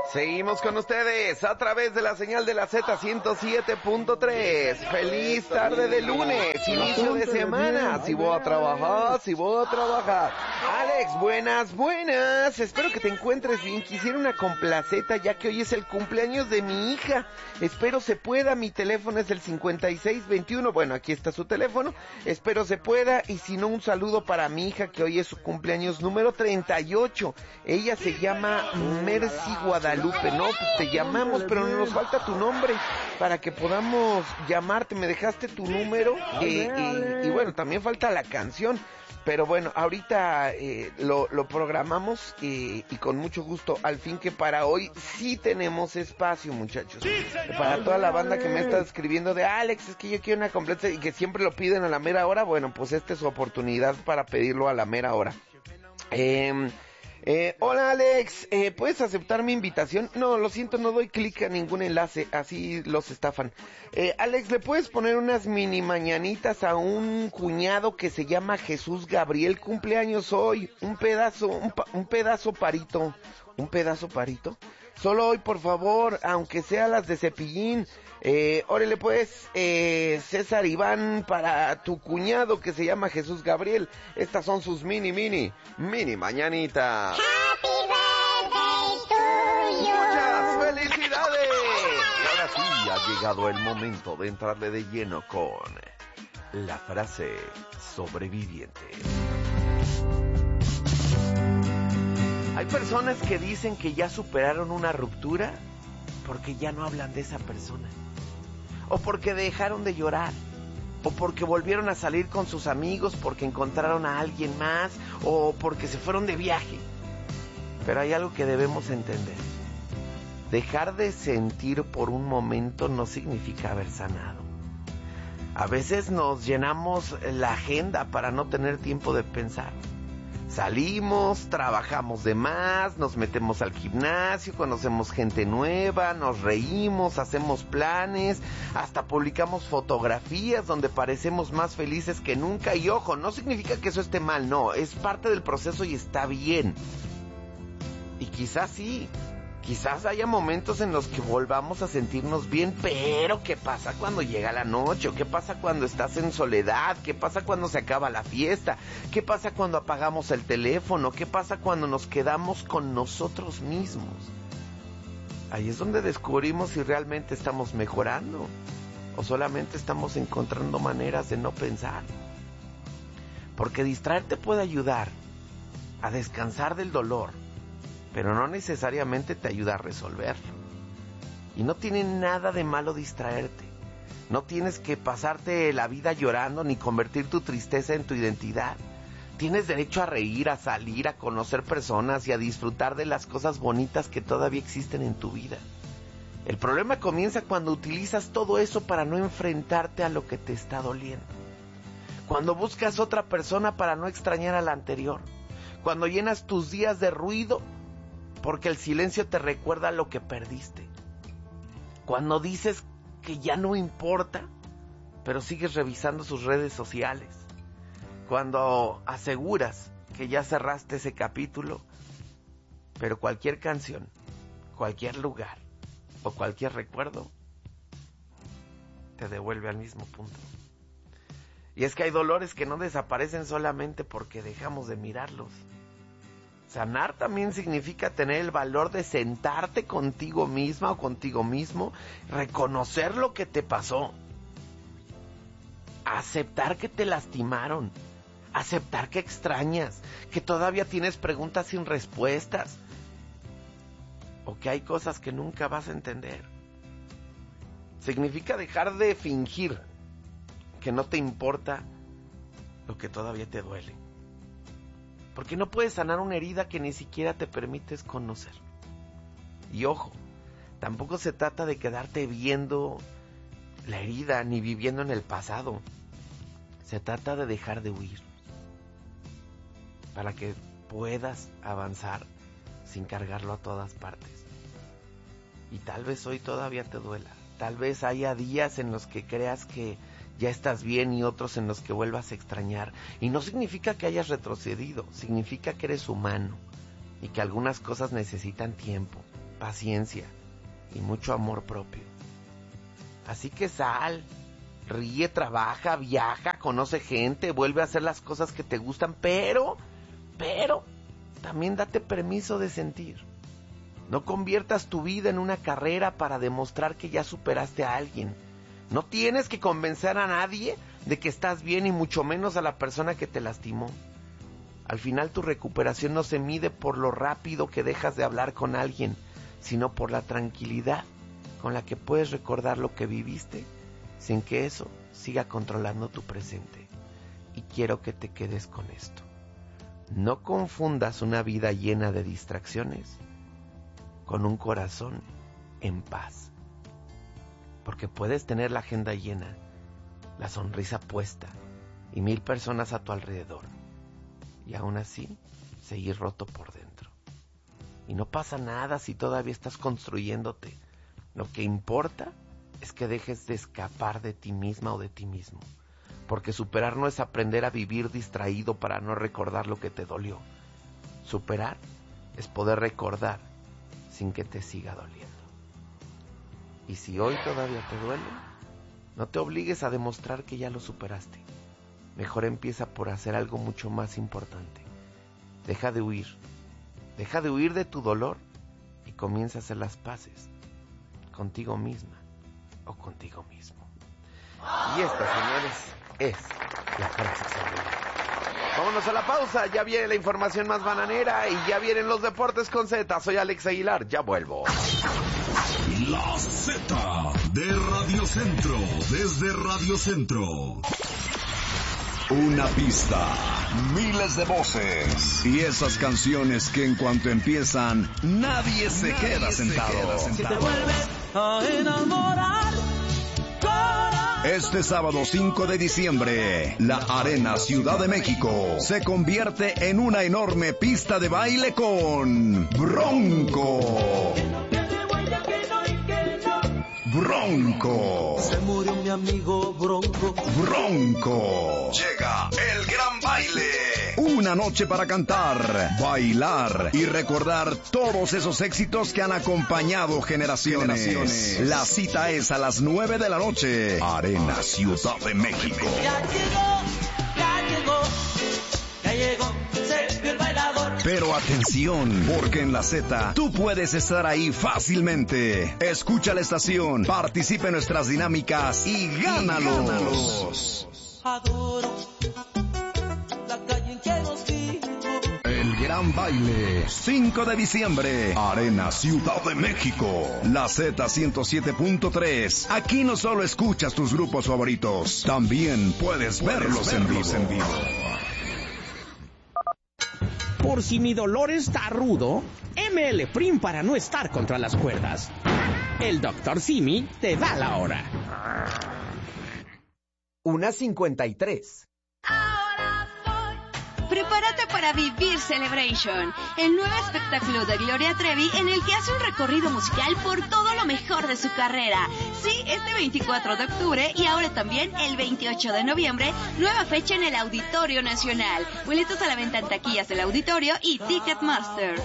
Seguimos con ustedes a través de la señal de la Z107.3. Feliz tarde de lunes, inicio de semana. Si voy a trabajar. Alex, buenas. Espero que te encuentres bien. Quisiera una complaceta ya que hoy es el cumpleaños de mi hija. Espero se pueda. Mi teléfono es el 5621. Bueno, aquí está su teléfono. Espero se pueda. Y si no, un saludo para mi hija que hoy es su cumpleaños número 38. Ella se llama Mercy Guadalupe. No, pues te llamamos, pero nos falta tu nombre para que podamos llamarte. Me dejaste tu número y bueno, también falta la canción. Pero bueno, ahorita lo programamos y con mucho gusto. Al fin que para hoy sí tenemos espacio, muchachos. Para toda la banda que me está escribiendo de Alex, es que yo quiero una completa y que siempre lo piden a la mera hora. Bueno, pues esta es su oportunidad para pedirlo a la mera hora. Hola Alex, ¿puedes aceptar mi invitación? No, lo siento, no doy clic a ningún enlace, así los estafan. Alex, ¿le puedes poner unas mini mañanitas a un cuñado que se llama Jesús Gabriel? Cumpleaños hoy, un pedazo parito. Solo hoy, por favor, aunque sea las de Cepillín. Órale pues, César Iván, para tu cuñado que se llama Jesús Gabriel. Estas son sus mini mañanitas. Happy birthday to you. Muchas felicidades. Y ahora sí, ha llegado el momento de entrarle de lleno con la frase sobreviviente. Hay personas que dicen que ya superaron una ruptura porque ya no hablan de esa persona, o porque dejaron de llorar, o porque volvieron a salir con sus amigos porque encontraron a alguien más, o porque se fueron de viaje. Pero hay algo que debemos entender. Dejar de sentir por un momento no significa haber sanado. A veces nos llenamos la agenda para no tener tiempo de pensar. Salimos, trabajamos de más, nos metemos al gimnasio, conocemos gente nueva, nos reímos, hacemos planes, hasta publicamos fotografías donde parecemos más felices que nunca. Y ojo, no significa que eso esté mal, no, es parte del proceso y está bien. Y quizás sí, quizás haya momentos en los que volvamos a sentirnos bien, pero ¿qué pasa cuando llega la noche? ¿O qué pasa cuando estás en soledad? ¿Qué pasa cuando se acaba la fiesta? ¿Qué pasa cuando apagamos el teléfono? ¿Qué pasa cuando nos quedamos con nosotros mismos? Ahí es donde descubrimos si realmente estamos mejorando o solamente estamos encontrando maneras de no pensar. Porque distraerte puede ayudar a descansar del dolor, pero no necesariamente te ayuda a resolverlo. Y no tiene nada de malo distraerte. No tienes que pasarte la vida llorando ni convertir tu tristeza en tu identidad. Tienes derecho a reír, a salir, a conocer personas y a disfrutar de las cosas bonitas que todavía existen en tu vida. El problema comienza cuando utilizas todo eso para no enfrentarte a lo que te está doliendo. Cuando buscas otra persona para no extrañar a la anterior. Cuando llenas tus días de ruido porque el silencio te recuerda lo que perdiste. Cuando dices que ya no importa, pero sigues revisando sus redes sociales. Cuando aseguras que ya cerraste ese capítulo, pero cualquier canción, cualquier lugar o cualquier recuerdo te devuelve al mismo punto. Y es que hay dolores que no desaparecen solamente porque dejamos de mirarlos. Sanar también significa tener el valor de sentarte contigo misma o contigo mismo, reconocer lo que te pasó, aceptar que te lastimaron, aceptar que extrañas, que todavía tienes preguntas sin respuestas, o que hay cosas que nunca vas a entender. Significa dejar de fingir que no te importa lo que todavía te duele. Porque no puedes sanar una herida que ni siquiera te permites conocer. Y ojo, tampoco se trata de quedarte viendo la herida ni viviendo en el pasado. Se trata de dejar de huir para que puedas avanzar sin cargarlo a todas partes. Y tal vez hoy todavía te duela. Tal vez haya días en los que creas que ya estás bien y otros en los que vuelvas a extrañar. Y no significa que hayas retrocedido, significa que eres humano y que algunas cosas necesitan tiempo. paciencia y mucho amor propio. Así que sal, ríe, trabaja, viaja, conoce gente, vuelve a hacer las cosas que te gustan, pero también date permiso de sentir. No conviertas tu vida en una carrera para demostrar que ya superaste a alguien. No tienes que convencer a nadie de que estás bien y mucho menos a la persona que te lastimó. Al final tu recuperación no se mide por lo rápido que dejas de hablar con alguien, sino por la tranquilidad con la que puedes recordar lo que viviste sin que eso siga controlando tu presente. Y quiero que te quedes con esto. No confundas una vida llena de distracciones con un corazón en paz. Porque puedes tener la agenda llena, la sonrisa puesta y 1000 personas a tu alrededor, y aún así seguir roto por dentro. Y no pasa nada si todavía estás construyéndote. Lo que importa es que dejes de escapar de ti misma o de ti mismo. Porque superar no es aprender a vivir distraído para no recordar lo que te dolió. Superar es poder recordar sin que te siga doliendo. Y si hoy todavía te duele, no te obligues a demostrar que ya lo superaste. Mejor empieza por hacer algo mucho más importante. Deja de huir de tu dolor y comienza a hacer las paces contigo misma o contigo mismo. Y esta, señores, es la frase sagrada. Vámonos a la pausa, ya viene la información más bananera y ya vienen los deportes con Z. Soy Alex Aguilar, ya vuelvo. La Z de Radio Centro, desde Radio Centro. Una pista, miles de voces y esas canciones que en cuanto empiezan, nadie se queda sentado. Si te vuelves a enamorar, Este sábado 5 de diciembre, la Arena Ciudad de México se convierte en una enorme pista de baile con Bronco. Bronco. Se murió mi amigo Bronco. Bronco. Llega el gran baile. Una noche para cantar, bailar y recordar todos esos éxitos que han acompañado generaciones. La cita es a las 9 de la noche. Arena Ciudad de México. Ya llegó, se vio el bailador. Pero atención, porque en la Z tú puedes estar ahí fácilmente. Escucha la estación, participa en nuestras dinámicas y gánalos. Adoro la calle en que nos vimos. El gran baile, 5 de diciembre, Arena Ciudad de México. La Z 107.3. Aquí no solo escuchas tus grupos favoritos, también puedes verlos en vivo. Por si mi dolor está rudo, ML Prim para no estar contra las cuerdas. El Dr. Simi te da la hora. 1:53. Prepárate para vivir Celebration, el nuevo espectáculo de Gloria Trevi en el que hace un recorrido musical por todo lo mejor de su carrera. Sí, este 24 de octubre y ahora también el 28 de noviembre, nueva fecha en el Auditorio Nacional. Boletos a la venta en taquillas del auditorio y Ticketmaster.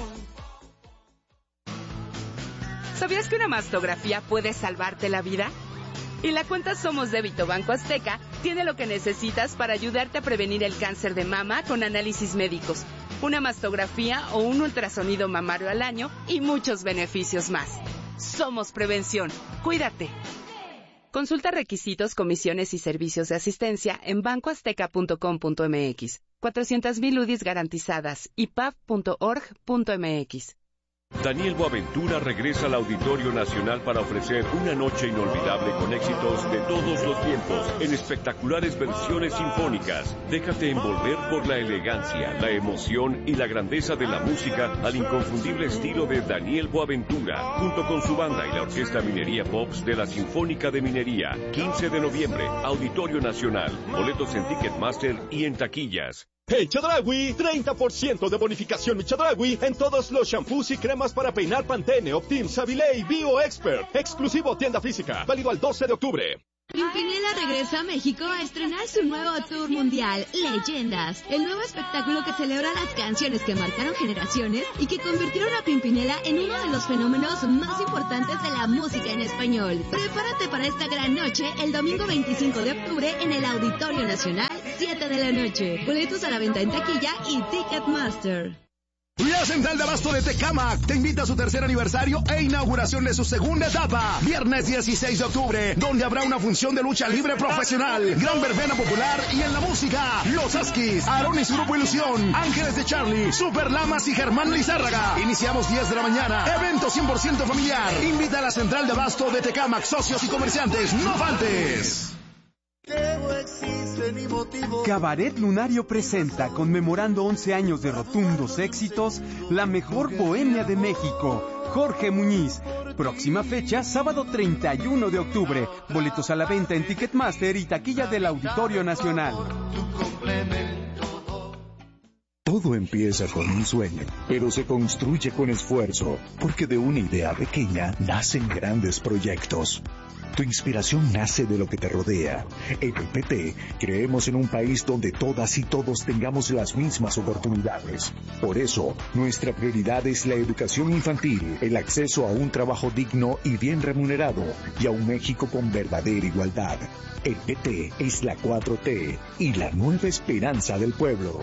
¿Sabías que una mastografía puede salvarte la vida? Y la cuenta Somos Débito Banco Azteca tiene lo que necesitas para ayudarte a prevenir el cáncer de mama con análisis médicos, una mastografía o un ultrasonido mamario al año y muchos beneficios más. Somos Prevención. Cuídate. Consulta requisitos, comisiones y servicios de asistencia en bancoazteca.com.mx. 400,000 UDIs garantizadas. ipaf.org.mx. Daniel Boaventura regresa al Auditorio Nacional para ofrecer una noche inolvidable con éxitos de todos los tiempos en espectaculares versiones sinfónicas. Déjate envolver por la elegancia, la emoción y la grandeza de la música al inconfundible estilo de Daniel Boaventura, junto con su banda y la Orquesta Minería Pops de la Sinfónica de Minería. 15 de noviembre, Auditorio Nacional. Boletos en Ticketmaster y en taquillas. Hey Chedraui, 30% de bonificación mi Chedraui en todos los shampoos y cremas para peinar Pantene, Optim, Savilé y Bio Expert. Exclusivo tienda física, válido al 12 de octubre. Pimpinela regresa a México a estrenar su nuevo tour mundial, Leyendas, el nuevo espectáculo que celebra las canciones que marcaron generaciones y que convirtieron a Pimpinela en uno de los fenómenos más importantes de la música en español. Prepárate para esta gran noche el domingo 25 de octubre en el Auditorio Nacional, 7 de la noche. Boletos a la venta en taquilla y Ticketmaster. La Central de Abasto de Tecámac te invita a su tercer aniversario e inauguración de su segunda etapa. Viernes 16 de octubre, donde habrá una función de lucha libre profesional, gran verbena popular y en la música, Los Askis, Aarón y su grupo Ilusión, Ángeles de Charlie, Super Lamas y Germán Lizárraga. Iniciamos 10 de la mañana. Evento 100% familiar. Invita a la Central de Abasto de Tecámac, socios y comerciantes. ¡No faltes! Cabaret Lunario presenta, conmemorando 11 años de rotundos éxitos, la mejor bohemia de México, Jorge Muñiz. Próxima fecha, sábado 31 de octubre. Boletos a la venta en Ticketmaster y taquilla del Auditorio Nacional. Todo empieza con un sueño, pero se construye con esfuerzo, porque de una idea pequeña nacen grandes proyectos. Tu inspiración nace de lo que te rodea. En el PT creemos en un país donde todas y todos tengamos las mismas oportunidades. Por eso, nuestra prioridad es la educación infantil, el acceso a un trabajo digno y bien remunerado, y a un México con verdadera igualdad. El PT es la 4T y la nueva esperanza del pueblo.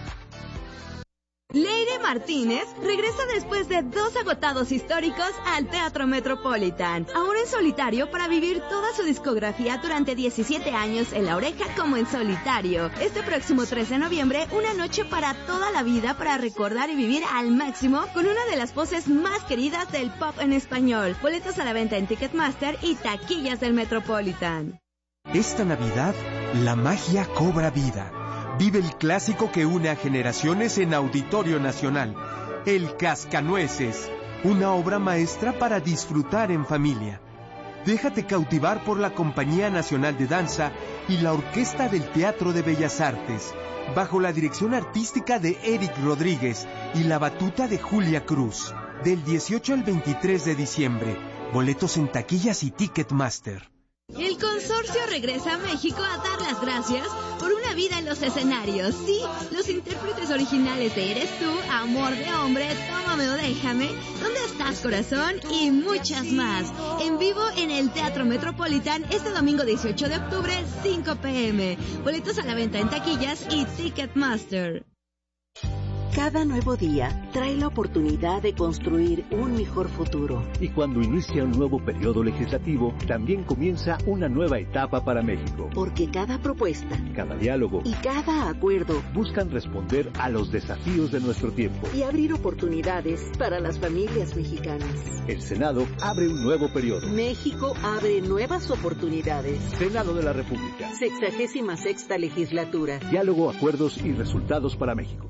Leire Martínez regresa después de 2 agotados históricos al Teatro Metropolitan, ahora en solitario para vivir toda su discografía durante 17 años en La Oreja como en solitario. Este próximo 3 de noviembre, una noche para toda la vida para recordar y vivir al máximo con una de las voces más queridas del pop en español. Boletos a la venta en Ticketmaster y taquillas del Metropolitan. Esta Navidad, la magia cobra vida. Vive el clásico que une a generaciones en Auditorio Nacional, El Cascanueces, una obra maestra para disfrutar en familia. Déjate cautivar por la Compañía Nacional de Danza y la Orquesta del Teatro de Bellas Artes, bajo la dirección artística de Eric Rodríguez y la batuta de Julia Cruz, del 18 al 23 de diciembre. Boletos en taquillas y Ticketmaster. El consorcio regresa a México a dar las gracias por una vida en los escenarios. Sí, los intérpretes originales de Eres Tú, Amor de Hombre, Tómame o Déjame, ¿Dónde estás, corazón? Y muchas más. En vivo en el Teatro Metropolitan este domingo 18 de octubre, 5 p.m. Boletos a la venta en taquillas y Ticketmaster. Cada nuevo día trae la oportunidad de construir un mejor futuro. Y cuando inicia un nuevo periodo legislativo, también comienza una nueva etapa para México. Porque cada propuesta, cada diálogo y cada acuerdo buscan responder a los desafíos de nuestro tiempo y abrir oportunidades para las familias mexicanas. El Senado abre un nuevo periodo. México abre nuevas oportunidades. Senado de la República. 66ª legislatura. Diálogo, acuerdos y resultados para México.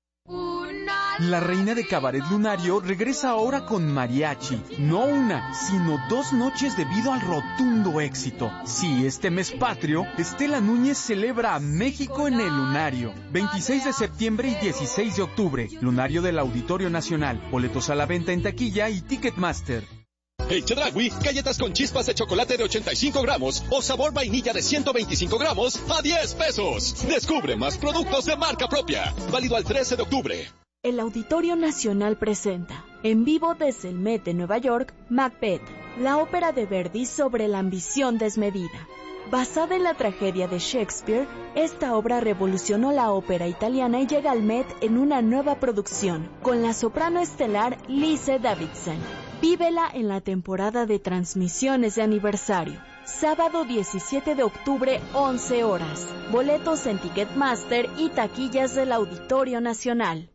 La reina de Cabaret Lunario regresa ahora con mariachi. No una, sino 2 noches debido al rotundo éxito. Sí, este mes patrio, Estela Núñez celebra a México en el Lunario. 26 de septiembre y 16 de octubre. Lunario del Auditorio Nacional. Boletos a la venta en taquilla y Ticketmaster. En Chedraui, galletas con chispas de chocolate de 85 gramos o sabor vainilla de 125 gramos a 10 pesos. Descubre más productos de marca propia. Válido al 13 de octubre. El Auditorio Nacional presenta, en vivo desde el Met de Nueva York, Macbeth, la ópera de Verdi sobre la ambición desmedida. Basada en la tragedia de Shakespeare, esta obra revolucionó la ópera italiana y llega al Met en una nueva producción, con la soprano estelar Lise Davidson. Vívela en la temporada de transmisiones de aniversario. Sábado 17 de octubre, 11 horas. Boletos en Ticketmaster y taquillas del Auditorio Nacional.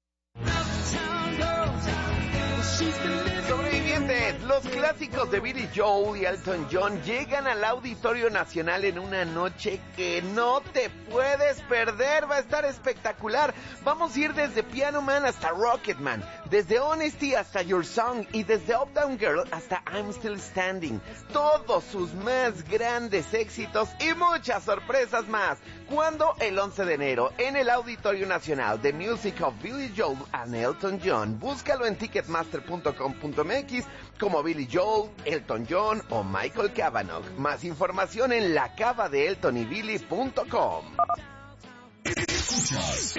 Sobrevivientes, los clásicos de Billy Joel y Elton John llegan al Auditorio Nacional en una noche que no te puedes perder. Va a estar espectacular. Vamos a ir desde Piano Man hasta Rocketman, Desde Honesty hasta Your Song y desde Uptown Girl hasta I'm Still Standing. Todos sus más grandes éxitos y muchas sorpresas más. ¿Cuándo? El 11 de enero en el Auditorio Nacional, The Music of Billy Joel and Elton John. Búscalo en ticketmaster.com.mx como Billy Joel, Elton John o Michael Cavanaugh. Más información en lacavadeeltonybilly.com. Escuchas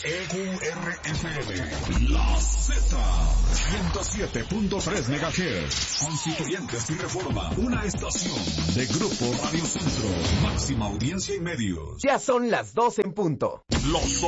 XEQRFM, La Z, 107.3 MHz, Constituyentes y Reforma, una estación de Grupo Radio Centro, máxima audiencia y medios. Ya son las 12 en punto. Los